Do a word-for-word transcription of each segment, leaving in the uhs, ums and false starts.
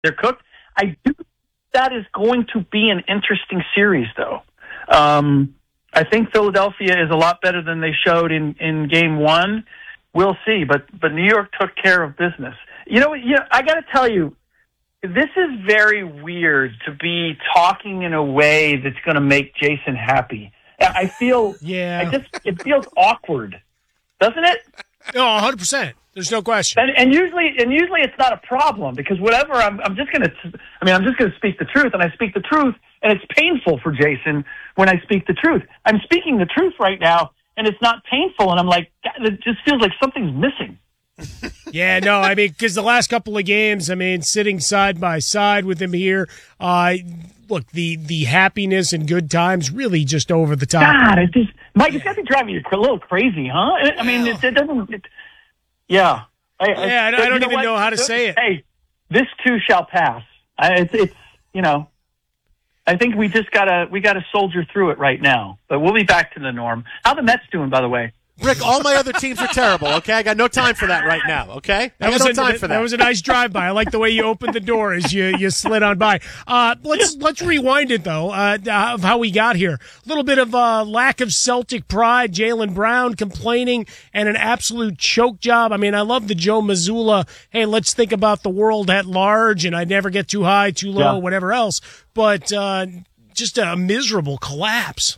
They're cooked. I do that is going to be an interesting series, though. Um, I think Philadelphia is a lot better than they showed in, in game one. We'll see, but but New York took care of business. You know, you know I got to tell you, this is very weird to be talking in a way that's going to make Jason happy. I feel, yeah, I just it feels awkward, doesn't it? No, one hundred percent. There's no question. And, and usually, and usually, it's not a problem because whatever I'm, I'm just going to. I mean, I'm just going to speak the truth, and I speak the truth, and it's painful for Jason when I speak the truth. I'm speaking the truth right now, and it's not painful, and I'm like, God, it just feels like something's missing. Yeah, no, I mean, because the last couple of games, I mean, sitting side by side with him here, uh, look, the the happiness and good times really just over the top. God, it just Mike, it's got to be driving you a little crazy, huh? I mean, it, it doesn't. It, yeah, I, yeah, I, I don't even know, know how to say it. Hey, this too shall pass. I, it's, it's you know, I think we just gotta we gotta soldier through it right now. But we'll be back to the norm. How the Mets doing, by the way? Rick, all my other teams are terrible, okay? I got no time for that right now, okay? I got got no a, time for that. That was a nice drive-by. I like the way you opened the door as you, you slid on by. Uh, let's let's rewind it, though, uh, of how we got here. A little bit of uh, lack of Celtic pride, Jaylen Brown complaining, and an absolute choke job. I mean, I love the Joe Mazzulla, hey, let's think about the world at large, and I never get too high, too low, yeah. whatever else. But uh, just a miserable collapse.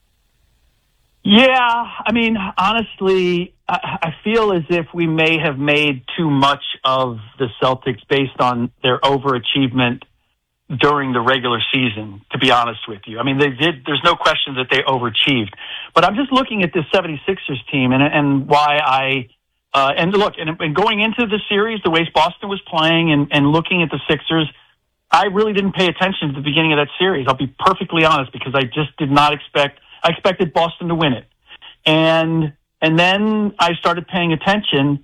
Yeah, I mean, honestly, I, I feel as if we may have made too much of the Celtics based on their overachievement during the regular season, to be honest with you. I mean, they did, there's no question that they overachieved. But I'm just looking at this seventy-sixers team and, and why I, uh, and look, and, and going into the series, the way Boston was playing and, and looking at the Sixers, I really didn't pay attention to the beginning of that series. I'll be perfectly honest because I just did not expect I expected Boston to win it. And and then I started paying attention,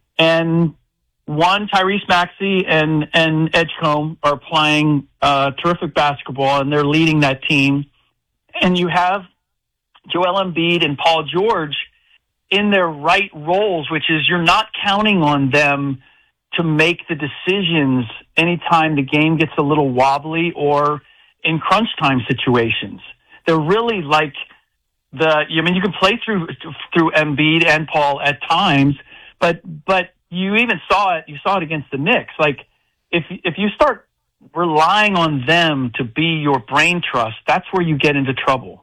and one, Tyrese Maxey and, and Edgecombe are playing uh, terrific basketball, and they're leading that team. And you have Joel Embiid and Paul George in their right roles, which is you're not counting on them to make the decisions anytime the game gets a little wobbly or in crunch time situations. They're really like the, I mean, you can play through, through Embiid and Paul at times, but, but you even saw it, you saw it against the Knicks. Like if, if you start relying on them to be your brain trust, that's where you get into trouble.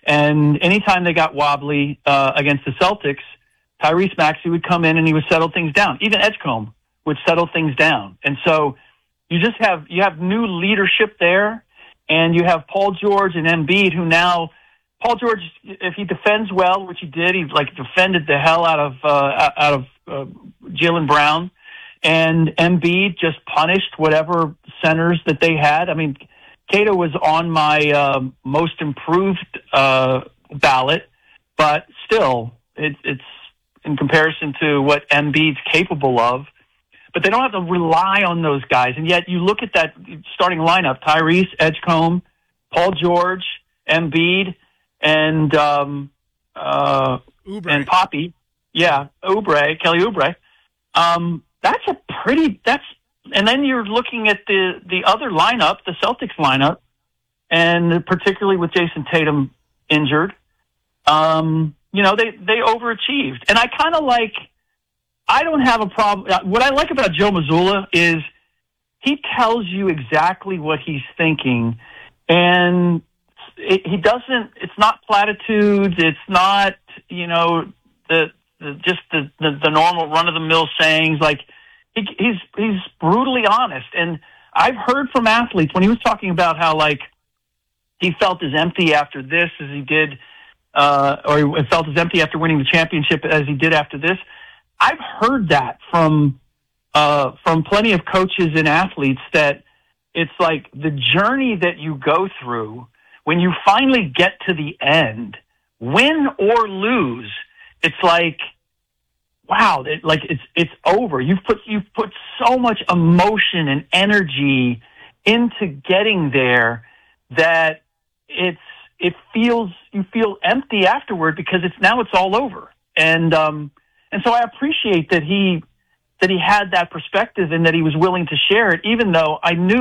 And anytime they got wobbly, uh, against the Celtics, Tyrese Maxey would come in and he would settle things down. Even Edgecombe would settle things down. And so you just have, you have new leadership there. And you have Paul George and Embiid, who now, Paul George, if he defends well, which he did, he like defended the hell out of uh, out of uh, Jaylen Brown, and Embiid just punished whatever centers that they had. I mean, Cato was on my uh, most improved uh, ballot, but still, it, it's in comparison to what Embiid's capable of. But they don't have to rely on those guys. And yet you look at that starting lineup, Tyrese, Edgecombe, Paul George, Embiid, and um, uh, and Poppy. Yeah, Oubre, Kelly Oubre. Um, that's a pretty, that's, and then you're looking at the, the other lineup, the Celtics lineup, and particularly with Jason Tatum injured, um, you know, they, they overachieved. And I kind of like, I don't have a problem. What I like about Joe Mazzulla is he tells you exactly what he's thinking, and it, he doesn't. It's not platitudes. It's not, you know, the, the just the, the, the normal run of the mill sayings. Like he, he's he's brutally honest. And I've heard from athletes when he was talking about how like he felt as empty after this as he did, uh, or he felt as empty after winning the championship as he did after this. I've heard that from uh, from plenty of coaches and athletes that it's like the journey that you go through when you finally get to the end, win or lose. It's like, wow, it, like it's it's over. You've put you've put so much emotion and energy into getting there that it's it feels you feel empty afterward because it's now it's all over. And um, And so I appreciate that he that he had that perspective and that he was willing to share it, even though I knew